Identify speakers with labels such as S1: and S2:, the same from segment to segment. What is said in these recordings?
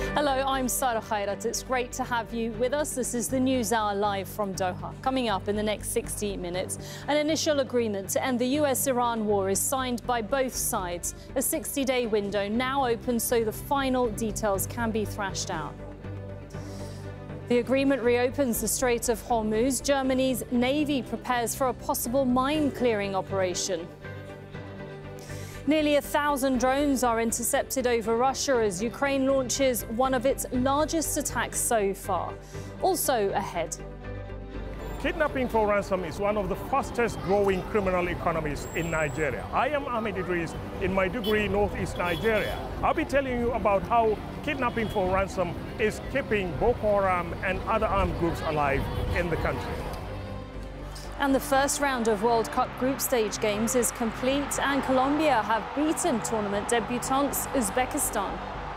S1: Hello, I'm Sarah Khairat. It's great to have you with us. This is the News Hour live from Doha. Coming up in the next 60 minutes, an initial agreement to end the US-Iran war is signed by both sides. A 60-day window now open so the final details can be thrashed out. The agreement reopens the Strait of Hormuz. Germany's Navy prepares for a possible mine-clearing operation. Nearly 1,000 drones are intercepted over Russia as Ukraine launches one of its largest attacks so far. Also ahead.
S2: Kidnapping for ransom is one of the fastest growing criminal economies in Nigeria. I am Ahmed Idris in Maiduguri, northeast Nigeria. I'll be telling you about how kidnapping for ransom is keeping Boko Haram and other armed groups alive in the country.
S1: And the first round of World Cup group stage games is complete, and Colombia have beaten tournament debutants Uzbekistan.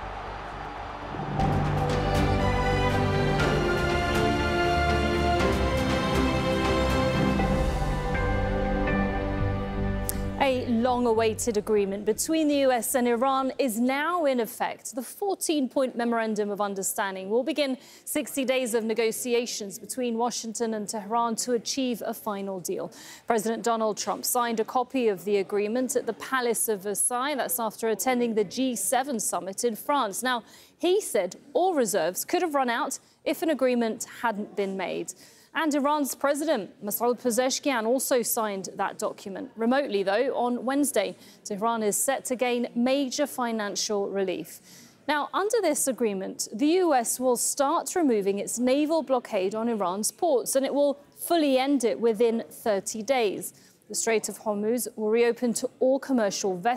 S1: A long-awaited agreement between the US and Iran is now in effect. The 14-point Memorandum of Understanding will begin 60 days of negotiations between Washington and Tehran to achieve a final deal. President Donald Trump signed a copy of the agreement at the Palace of Versailles. That's after attending the G7 summit in France. Now, he said all reserves could have run out if an agreement hadn't been made. And Iran's President Masoud Pezeshkian also signed that document. Remotely, though, on Wednesday, Tehran is set to gain major financial relief. Now, under this agreement, the US will start removing its naval blockade on Iran's ports, and it will fully end it within 30 days. The Strait of Hormuz will reopen to all commercial vessels.